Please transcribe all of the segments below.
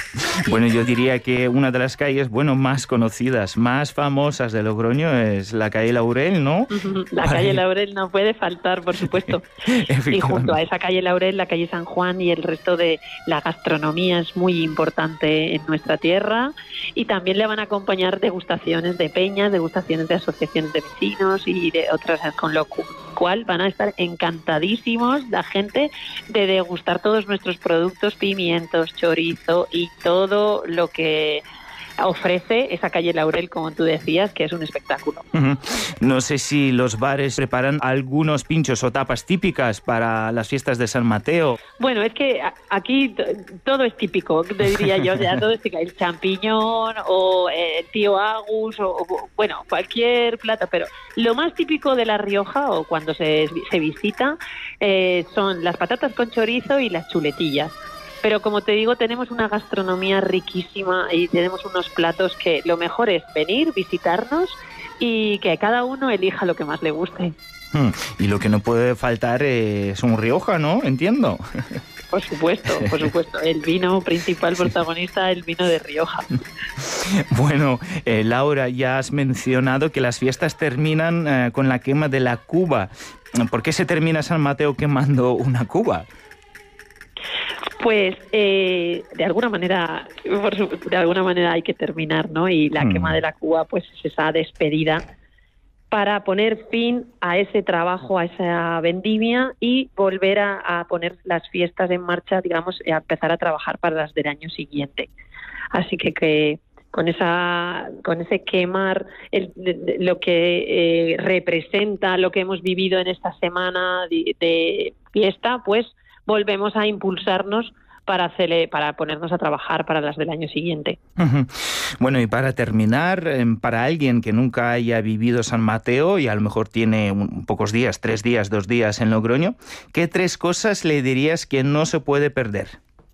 Bueno, yo diría que una de las calles, bueno, más conocidas, más famosas de Logroño es la calle Laurel, ¿no? La calle Laurel no puede faltar, por supuesto. Y junto a Efectivamente. esa calle Laurel, la calle San Juan y el resto de la gastronomía es muy importante en nuestra tierra. Y también le van a acompañar degustaciones de peñas, degustaciones de asociaciones de vecinos y de otras, con lo cual van a estar encantadísimos la gente de degustar todos nuestros productos, pimientos, chorizo y todo lo que ofrece esa calle Laurel, como tú decías, que es un espectáculo. No sé si los bares preparan algunos pinchos o tapas típicas para las fiestas de San Mateo. Bueno, es que aquí todo es típico, te diría yo, ya todo es típico. El champiñón o el tío Agus o bueno, cualquier plato, pero lo más típico de La Rioja o cuando se visita son las patatas con chorizo y las chuletillas. Pero como te digo, tenemos una gastronomía riquísima y tenemos unos platos que lo mejor es venir, visitarnos y que cada uno elija lo que más le guste. Y lo que no puede faltar es un Rioja, ¿no? Entiendo. Por supuesto. El vino principal protagonista, el vino de Rioja. Bueno, Laura, ya has mencionado que las fiestas terminan con la quema de la cuba. ¿Por qué se termina San Mateo quemando una cuba? Pues de alguna manera hay que terminar, ¿no? Y la quema de la cuba pues es esa despedida para poner fin a ese trabajo, a esa vendimia y volver a poner las fiestas en marcha, digamos, y a empezar a trabajar para las del año siguiente. Así que con ese quemar lo que representa lo que hemos vivido en esta semana de fiesta, pues volvemos a impulsarnos para ponernos a trabajar para las del año siguiente. Bueno, y para terminar, para alguien que nunca haya vivido San Mateo y a lo mejor tiene pocos días, 3 días, 2 días en Logroño, ¿qué 3 cosas le dirías que no se puede perder?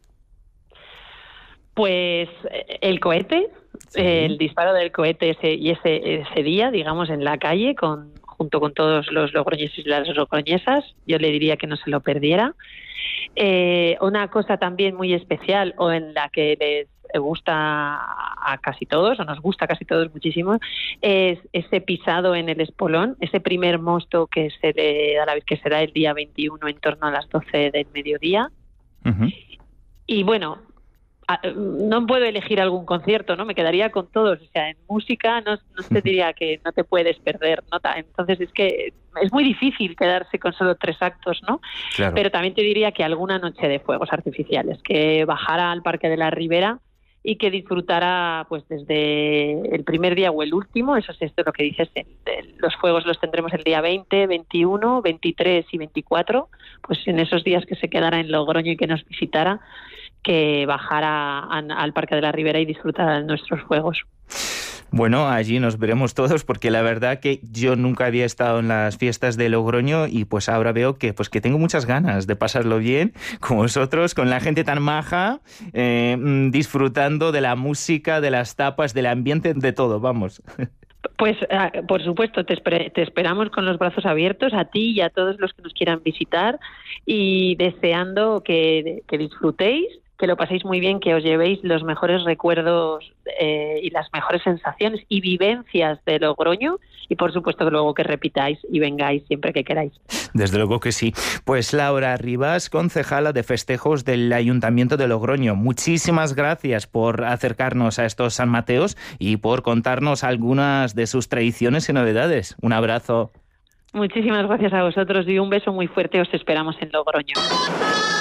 Pues el cohete, sí. El disparo del cohete ese día, digamos, en la calle, junto con todos los logroñeses y las logroñesas, yo le diría que no se lo perdiera. Una cosa también muy especial o en la que les gusta a casi todos, o nos gusta a casi todos muchísimo, es ese pisado en el espolón, ese primer mosto que se le da que será el día 21 en torno a las 12 del mediodía. Uh-huh. Y bueno, no puedo elegir algún concierto, ¿no? Me quedaría con todos. O sea, en música no te diría que no te puedes perder, ¿no? Entonces es que es muy difícil quedarse con solo 3 actos, ¿no? Claro. Pero también te diría que alguna noche de fuegos artificiales, que bajara al Parque de la Ribera y que disfrutara pues desde el primer día o el último, eso es esto lo que dices, los fuegos los tendremos el día 20, 21, 23 y 24, pues en esos días que se quedara en Logroño y que nos visitara, que bajara al Parque de la Ribera y disfrutara de nuestros fuegos. Bueno, allí nos veremos todos porque la verdad que yo nunca había estado en las fiestas de Logroño y pues ahora veo que tengo muchas ganas de pasarlo bien con vosotros, con la gente tan maja, disfrutando de la música, de las tapas, del ambiente, de todo, vamos. Pues por supuesto, te esperamos con los brazos abiertos a ti y a todos los que nos quieran visitar y deseando que disfrutéis, que lo paséis muy bien, que os llevéis los mejores recuerdos y las mejores sensaciones y vivencias de Logroño y por supuesto que luego que repitáis y vengáis siempre que queráis. Desde luego que sí. Pues Laura Rivas, concejala de festejos del Ayuntamiento de Logroño, muchísimas gracias por acercarnos a estos San Mateos y por contarnos algunas de sus tradiciones y novedades. Un abrazo. Muchísimas gracias a vosotros y un beso muy fuerte. Os esperamos en Logroño.